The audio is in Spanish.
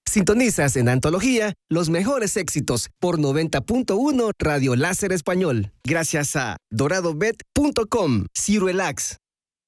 Sintonizas en Antología los mejores éxitos por 90.1 Radio Láser Español. Gracias a doradobet.com, Cirelax,